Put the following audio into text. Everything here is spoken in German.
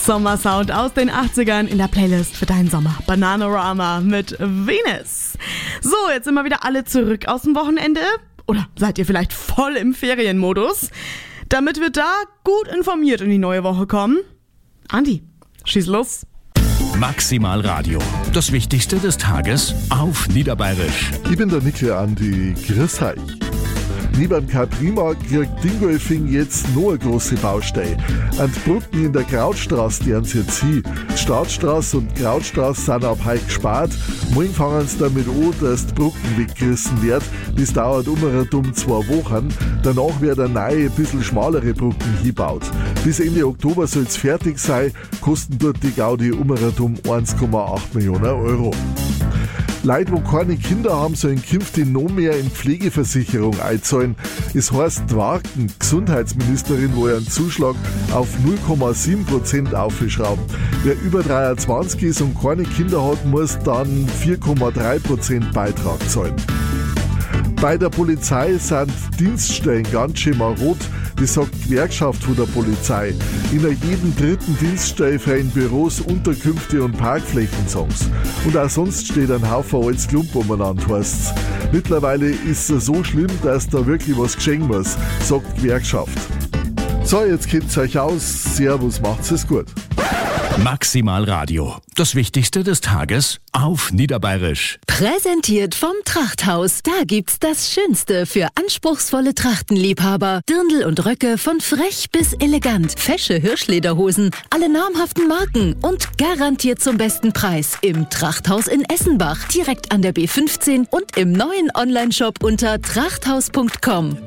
Sommersound aus den 80ern in der Playlist für deinen Sommer. Bananarama mit Venus. So, jetzt sind wir wieder alle zurück aus dem Wochenende. Oder seid ihr vielleicht voll im Ferienmodus? Damit wir da gut informiert in die neue Woche kommen. Andi, schieß los. Maximal Radio. Das Wichtigste des Tages auf Niederbayerisch. Ich bin der Nickel Andi. Grüß euch. Neben K-Prima kriegt Dingolfing jetzt noch eine große Baustelle. An die Brücken in der Krautstraße, die sie jetzt hin. Die Staatsstraße und die Krautstraße sind ab heute gespart. Morgen fangen sie damit an, dass die Brücken weggerissen werden. Das dauert um 2 Wochen. Danach werden neue, ein bisschen schmalere Brücken hingebaut. Bis Ende Oktober soll es fertig sein, kosten dort die Gaudi um 1,8 Millionen Euro. Leute, die keine Kinder haben, sollen künftig noch mehr in Pflegeversicherung einzahlen. Es heißt, die Warken, Gesundheitsministerin, will einen Zuschlag auf 0,7% aufschrauben. Wer über 23 ist und keine Kinder hat, muss dann 4,3% Beitrag zahlen. Bei der Polizei sind Dienststellen ganz schön marod, das sagt die Gewerkschaft von der Polizei. In jedem dritten Dienststelle fehlen Büros, Unterkünfte und Parkflächen, sagen's. Und auch sonst steht ein Haufen altes Klump umeinander, heisst's. Mittlerweile ist es so schlimm, dass da wirklich was geschehen muss, sagt die Gewerkschaft. So, jetzt kennt's euch aus. Servus, macht's es gut. Maximal Radio. Das Wichtigste des Tages auf Niederbayerisch. Präsentiert vom Trachthaus. Da gibt's das Schönste für anspruchsvolle Trachtenliebhaber. Dirndl und Röcke von frech bis elegant. Fesche Hirschlederhosen, alle namhaften Marken und garantiert zum besten Preis. Im Trachthaus in Essenbach, direkt an der B15 und im neuen Onlineshop unter trachthaus.com.